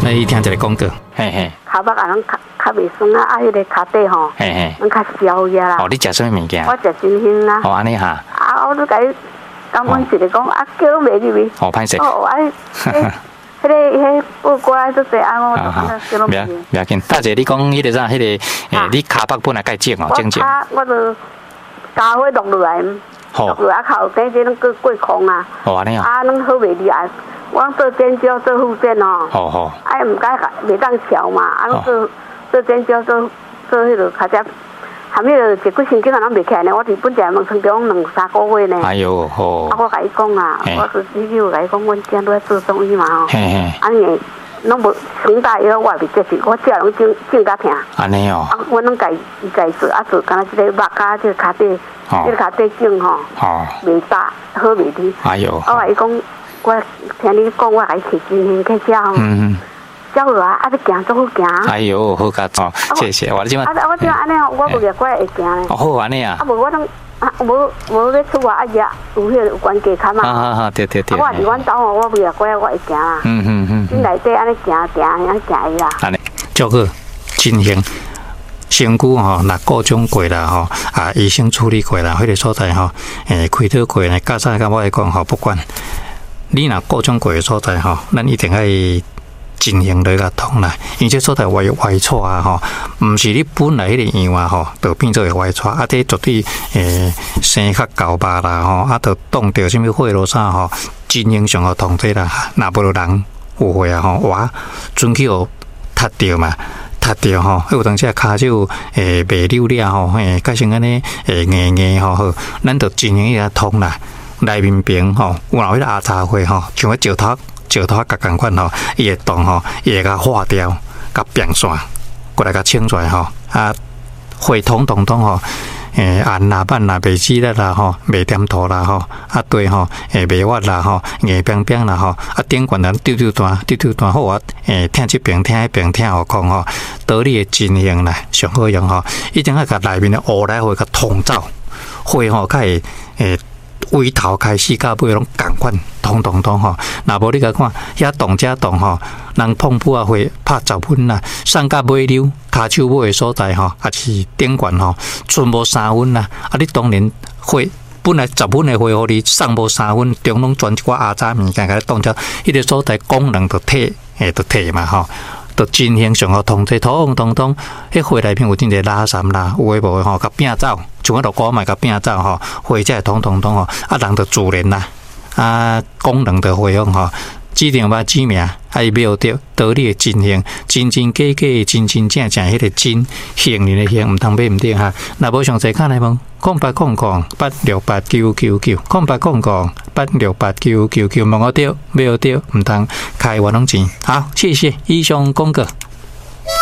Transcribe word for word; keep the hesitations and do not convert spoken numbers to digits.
来听一个广告， 嘿嘿， 脚肉啊，拢较较袂酸啊，啊，迄个脚底吼， 嘿嘿， 拢较消呀啦。 哦，你食什么物件？ 我食真香啦。 哦，安尼哈。 啊，我都甲伊讲阮一个讲，啊，叫拢袂入去。 哦，歹势。 哦，啊，迄个迄布瓜做侪啊，我叫拢袂入。 不要紧，大姐，你讲迄个啥？迄个诶，你骹北本来该整哦，整整。 我我就加火落落来，落落来靠底这拢过过空啊。 哦，安尼啊。 啊，拢好袂入来。我做尖椒做副煎哦。 好好。 啊，毋该袂当调嘛，啊，拢做做尖椒做做迄落较只。含迄个一骨神经啊，拢袂起来呢。我伫本地问床中两三个月呢。 哎呦，好。 啊，我甲伊讲啊，我是你有甲伊讲，阮家都在做中医嘛吼。 嘿嘿。 啊，你拢无成大药，我也袂接受，我食拢整整甲疼。 安尼哦。 啊，阮拢甲伊伊甲伊做，啊做，敢若即个肉甲即个骹底，即个骹底整吼。哦。袂大，好袂滴。 哎呦。 我甲伊讲，我听你讲，我甲伊摕真香去食吼。嗯嗯。照好啊！啊，你行做好行。 哎呦，好佳哦，谢谢。我即马。 啊，我即马安尼哦，我无日过会行咧。 哦，好安尼啊。 啊，无我拢啊，无无咧厝外啊，日有迄个有关系卡嘛。 啊啊啊！对对对。 我伫阮兜哦，我日过我会行啦。嗯嗯嗯。进内底安尼行行安尼行伊啦。 安尼，照好，真香。身躯吼，若各种过啦吼，啊，医生处理过啦，迄个所在吼，诶，开刀过呢，较早甲我来讲吼，不管你若各种过的所在吼，咱一定爱。进行落甲通啦，因这所在歪歪错啊吼，毋是你本来迄个样啊吼，就变做会歪错啊，这绝对诶生较高吧啦吼，啊，就冻着什么血路啥吼，真影响互通这啦，若无人有血啊吼，哇，准去互踢着嘛。踢着吼，有当时骹手诶袂溜了吼，嘿，改成安尼诶硬硬吼，好，咱就进行一下通啦。内面边吼，有若迄个阿茶花吼，像迄石头。石头甲共款吼，伊会动吼，伊会甲化掉，甲变线，过来甲清出来吼，啊，血统统统吼，诶，按啦、板啦、袂止力啦吼，袂点头啦吼，啊对吼，诶，袂滑啦吼，硬冰冰啦吼，啊顶管咱丢丢断，丢丢断好啊，诶，听这边听迄边听后空吼，道理的真形啦，上好用吼，一定要甲内面的乌来血甲通走，血吼较会诶。尾头开始到尾拢共款，通通通吼。若无你甲看，遐动遮动吼，人碰破啊会拍十分啦，上到尾溜，骹手尾的所在吼，也是顶悬吼，剩无三分啦。啊，你当然会本来十分的会互你上无三分，中拢转一寡阿杂物件，甲你当遮，迄个所在功能就退，诶，就退嘛吼。就真形上互通这通通通，迄血内面有真侪垃圾啦，有诶无诶吼，甲变走，像我落锅嘛，甲变走吼，血才会通通通吼，啊人就自然啦，啊功能就恢复吼，指定把指名，啊伊庙着道理诶真形，真真假假，真真正正迄个真形人诶形，毋通买毋得哈。若无详细看来问，空八空空八六八九九九，空八空空八六八九九九，问我着，买着毋通开我拢钱。好，谢谢以上广告。